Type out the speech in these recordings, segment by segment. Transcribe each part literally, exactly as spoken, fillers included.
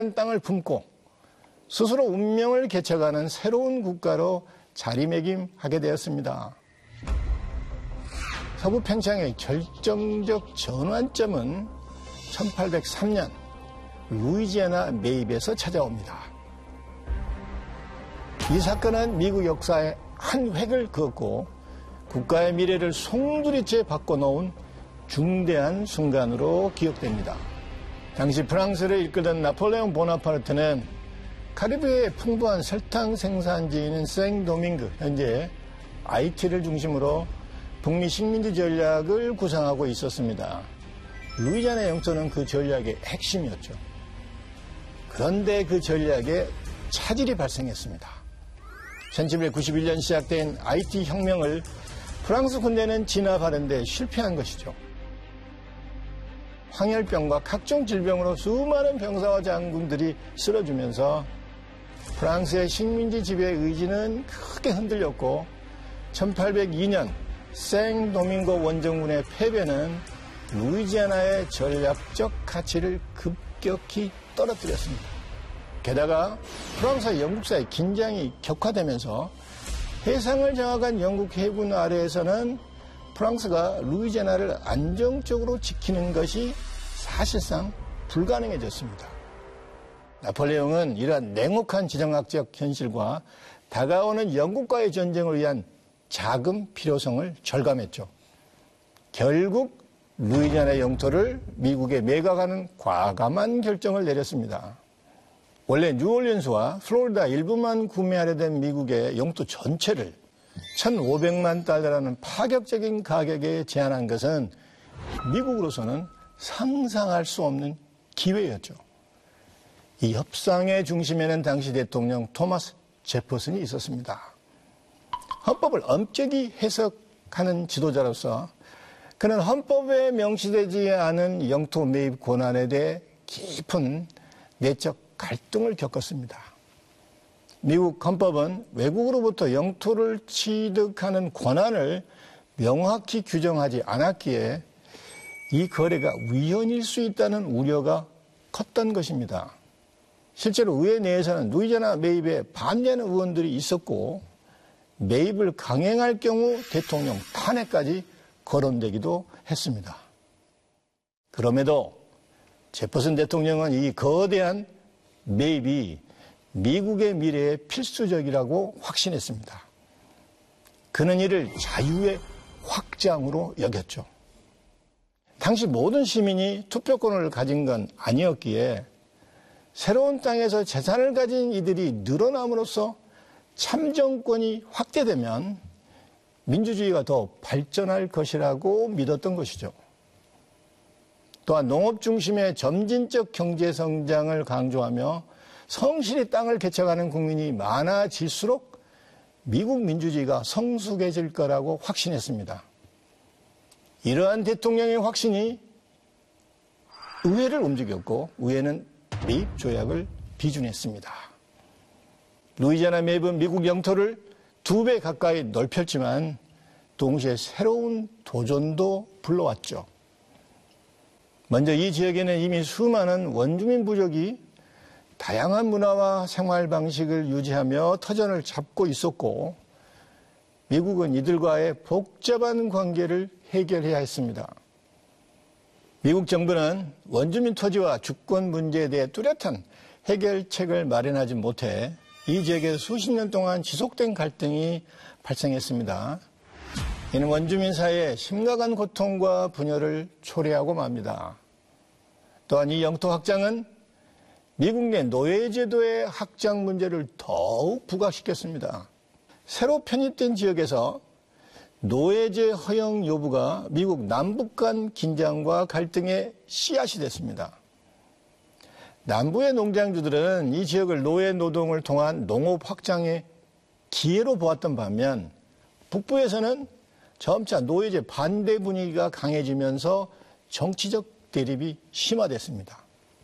땅을 품고 스스로 운명을 개척하는 새로운 국가로 자리매김하게 되었습니다. 서부 평창의 결정적 전환점은 천팔백삼 년 루이지애나 매입에서 찾아옵니다. 이 사건은 미국 역사에 한 획을 그었고 국가의 미래를 송두리째 바꿔놓은 중대한 순간으로 기억됩니다. 당시 프랑스를 이끌던 나폴레옹 보나파르트는 카리브해의 풍부한 설탕 생산지인 생도밍그, 현재 아이티를 중심으로 북미 식민지 전략을 구상하고 있었습니다. 루이지애나 영토는 그 전략의 핵심이었죠. 그런데 그 전략에 차질이 발생했습니다. 천칠백구십일 년 시작된 아이티 혁명을 프랑스 군대는 진압하는 데 실패한 것이죠. 황열병과 각종 질병으로 수많은 병사와 장군들이 쓰러지면서 프랑스의 식민지 지배의 의지는 크게 흔들렸고 천팔백이 년 생도밍고 원정군의 패배는 루이지애나의 전략적 가치를 급격히 떨어뜨렸습니다. 게다가 프랑스와 영국 사이 긴장이 격화되면서 해상을 장악한 영국 해군 아래에서는 프랑스가 루이지애나를 안정적으로 지키는 것이 사실상 불가능해졌습니다. 나폴레옹은 이러한 냉혹한 지정학적 현실과 다가오는 영국과의 전쟁을 위한 자금 필요성을 절감했죠. 결국 루이지애나 영토를 미국에 매각하는 과감한 결정을 내렸습니다. 원래 뉴올리언스와 플로리다 일부만 구매하려 된 미국의 영토 전체를 천오백만 달러라는 파격적인 가격에 제한한 것은 미국으로서는 상상할 수 없는 기회였죠. 이 협상의 중심에는 당시 대통령 토마스 제퍼슨이 있었습니다. 헌법을 엄격히 해석하는 지도자로서 그는 헌법에 명시되지 않은 영토 매입 권한에 대해 깊은 내적 갈등을 겪었습니다. 미국 헌법은 외국으로부터 영토를 취득하는 권한을 명확히 규정하지 않았기에 이 거래가 위헌일 수 있다는 우려가 컸던 것입니다. 실제로 의회 내에서는 루이지애나 매입에 반대하는 의원들이 있었고 매입을 강행할 경우 대통령 탄핵까지 거론되기도 했습니다. 그럼에도 제퍼슨 대통령은 이 거대한 매입이 미국의 미래에 필수적이라고 확신했습니다. 그는 이를 자유의 확장으로 여겼죠. 당시 모든 시민이 투표권을 가진 건 아니었기에 새로운 땅에서 재산을 가진 이들이 늘어남으로써 참정권이 확대되면 민주주의가 더 발전할 것이라고 믿었던 것이죠. 또한 농업 중심의 점진적 경제 성장을 강조하며 성실히 땅을 개척하는 국민이 많아질수록 미국 민주주의가 성숙해질 거라고 확신했습니다. 이러한 대통령의 확신이 의회를 움직였고 의회는 매입 조약을 비준했습니다. 루이지애나 매입은 미국 영토를 두 배 가까이 넓혔지만 동시에 새로운 도전도 불러왔죠. 먼저 이 지역에는 이미 수많은 원주민 부족이 다양한 문화와 생활 방식을 유지하며 터전을 잡고 있었고 미국은 이들과의 복잡한 관계를 해결해야 했습니다. 미국 정부는 원주민 토지와 주권 문제에 대해 뚜렷한 해결책을 마련하지 못해 이 지역에서 수십 년 동안 지속된 갈등이 발생했습니다. 이는 원주민 사이에 심각한 고통과 분열을 초래하고 맙니다. 또한 이 영토 확장은 미국 내 노예제도의 확장 문제를 더욱 부각시켰습니다. 새로 편입된 지역에서 노예제 허용 여부가 미국 남북 간 긴장과 갈등의 씨앗이 됐습니다. 남부의 농장주들은 이 지역을 노예 노동을 통한 농업 확장의 기회로 보았던 반면 북부에서는 점차 노예제 반대 분위기가 강해지면서 정치적 대립이 심화됐습니다.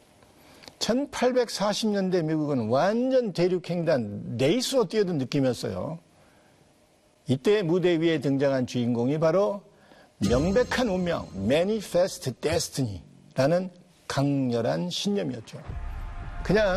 천팔백사십 년대 미국은 완전 대륙횡단 레이스로 뛰어든 느낌이었어요. 이때 무대 위에 등장한 주인공이 바로 명백한 운명, Manifest Destiny라는 강렬한 신념이었죠. 그냥